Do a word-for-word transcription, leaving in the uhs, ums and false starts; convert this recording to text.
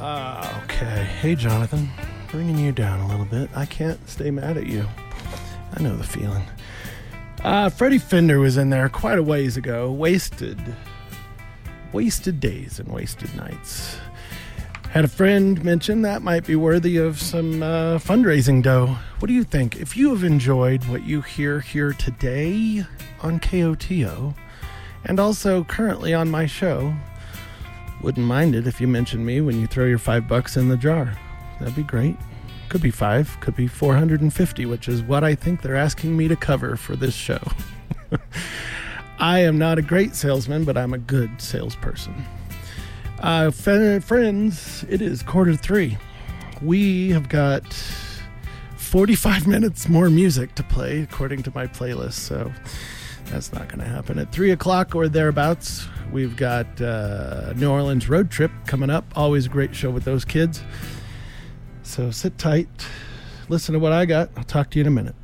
Uh, okay. Hey, Jonathan. Bringing you down a little bit. I can't stay mad at you. I know the feeling. Uh, Freddie Fender was in there quite a ways ago. Wasted. Wasted days and wasted nights. Had a friend mention that might be worthy of some uh, fundraising dough. What do you think? If you have enjoyed what you hear here today on K O T O, and also currently on my show, wouldn't mind it if you mentioned me when you throw your five bucks in the jar. That'd be great. Could be five, could be four hundred fifty, which is what I think they're asking me to cover for this show. I am not a great salesman, but I'm a good salesperson. Uh, f- friends, it is quarter three. We have got forty-five minutes more music to play according to my playlist, so that's not going to happen. At three o'clock or thereabouts, we've got uh, New Orleans Road Trip coming up. Always a great show with those kids. So sit tight, listen to what I got. I'll talk to you in a minute.